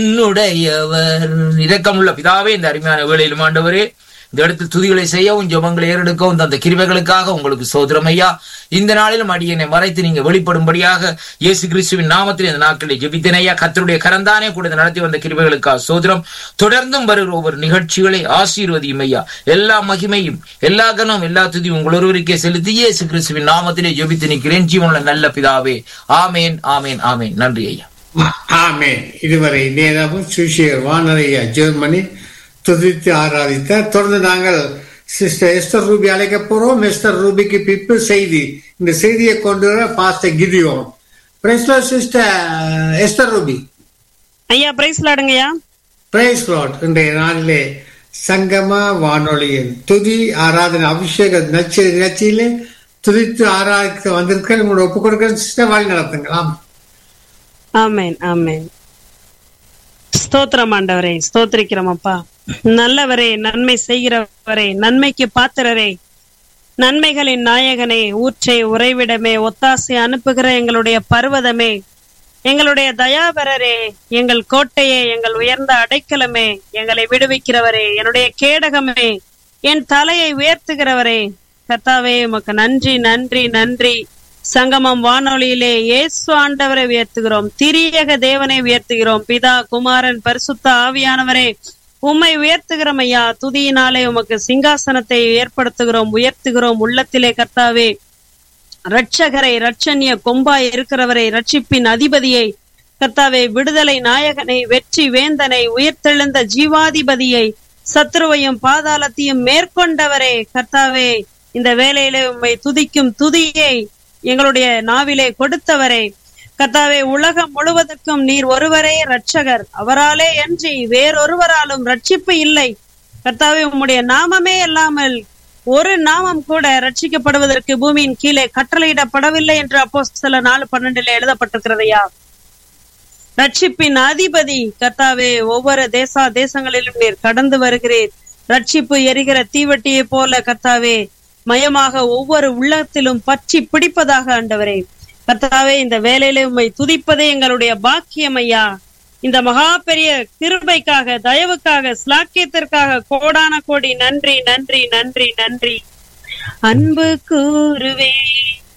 என்னுடையவர். இரக்கமுள்ள பிதாவே, இந்த அருமையான வேளையிலும் ஆண்டவரே, இந்த இடத்தில் துதிகளை செய்யவும் ஜெபங்களை ஏறெடுக்கவும் அந்த கிருபைகளுக்காக உங்களுக்கு சோதரம் ஐயா. இந்த நாளிலும் அடியனை மறைத்து நீங்க வெளிப்படும்படியாக இயேசு கிறிஸ்துவின் நாமத்தில் இந்த நாட்களில் ஜெபித்தேன் ஐயா. கர்த்தருடைய கரந்தானே கூட நடத்தி வந்த கிருபைகளுக்காக சோதரம். தொடர்ந்தும் வருகிற ஒவ்வொரு நிகழ்ச்சிகளை ஆசீர்வதியும் ஐயா. எல்லா மகிமையும் எல்லா கனமும் எல்லா துதியும் உங்கள் ஒருவருக்கே செலுத்தி இயேசு கிறிஸ்துவின் நாமத்திலே ஜெபித்து நிற்கிறேன் ஜீவனுள்ள நல்ல பிதாவே. ஆமேன், ஆமேன், ஆமேன். நன்றி ஐயா. ஆமேன். இதுவரை நேரமும் சுவிசேஷர் வானரையா ஜெர்மனி துதித்து ஆராதித்தார். தொடர்ந்து நாங்கள் சிஸ்டர் எஸ்தர் ரூபி அழைக்க போறோம். எஸ்தர் ரூபிக்கு பிப்பு செய்தி, இந்த செய்தியை கொண்டு வர pastor Gideon. Price Lord sister Esther Ruby. ஐயா பிரைஸ் லார்டுங்கய்யா. Price Lord. இன்றைய நாளிலே சங்கமா வானொலியின் துதி ஆராதனை அபிஷேக நிகழ்ச்சியிலே துதித்து ஆராதிக்க வந்திருக்க உங்களோட ஒப்புக் கொடுக்க சிஸ்டர் வழி நடத்துங்களாம். ஆமேன், ஆமேன். ஸ்தோத்திரம் ஆண்டவரே, ஸ்தோத்திரிக்கிறோம் அப்பா. நல்லவரே, நன்மை செய்கிறவரே, நன்மைக்கு பாத்திரரே, நன்மைகளின் நாயகனே, ஊற்றை உறைவிடமே, ஒத்தாசை அனுப்புகிற எங்களுடைய பர்வதமே, எங்களுடைய தயாபரரே, எங்கள் கோட்டையே, எங்கள் உயர்ந்த அடைக்கலமே, எங்களை விடுவிக்கிறவரே, என்னுடைய கேடகமே, என் தலையை உயர்த்துகிறவரே, கர்த்தாவே உமக்கு நன்றி, நன்றி, நன்றி. சங்கமம் வானொலியிலே இயேசு ஆண்டவரை உயர்த்துகிறோம், திரியக தேவனை உயர்த்துகிறோம், பிதா குமாரன் பரிசுத்த ஆவியானவரே உம்மை உயர்த்துகிறோம் ஐயா. துதியினாலே உமக்கு சிங்காசனத்தை ஏற்படுத்துகிறோம், உயர்த்துகிறோம். உள்ளத்திலே கர்த்தாவே இரட்சகரை, இரட்சண்ய கொம்பாய் இருக்கிறவரை, ரட்சிப்பின் அதிபதியை கர்த்தாவே, விடுதலை நாயகனை, வெற்றி வேந்தனை, உயிர்த்தெழுந்த ஜீவாதிபதியை, சத்ருவையும் பாதாளத்தையும் மேற்கொண்டவரே கர்த்தாவே, இந்த வேளையிலே உம்மை துதிக்கும் துதியை எங்களுடைய நாவிலே கொடுத்தவரே கர்த்தாவே, உலகம் முழுவதற்கும் நீர் ஒருவரே இரட்சகர், அவராலே அன்றி வேறொருவராலும் ரட்சிப்பு இல்லை. கர்த்தாவே, உம்முடைய நாமமே இல்லாமல் ஒரு நாமம் கூட ரட்சிக்கப்படுவதற்கு பூமியின் கீழே கட்டளையிடப்படவில்லை என்று அப்போஸ்தலர் 4:12 எழுதப்பட்டிருக்கிறதையா. ரட்சிப்பின் அதிபதி கர்த்தாவே, ஒவ்வொரு தேசங்களிலும் நீர் கடந்து வருகிறீர். ரட்சிப்பு எரிகிற தீவட்டியை போல கர்த்தாவே மயமாக ஒவ்வொரு உள்ளத்திலும் பற்றி பிடிப்பதாக ஆண்டவரே கர்த்தாவே, இந்த வேலையில உம்மை துதிப்பதே எங்களுடைய பாக்கியம் ஐயா. இந்த மகா பெரிய கிருபைக்காக, தயவுக்காக, ஸ்லாக்கியத்திற்காக கோடான கோடி நன்றி, நன்றி, நன்றி, நன்றி. அன்பு கூறுவே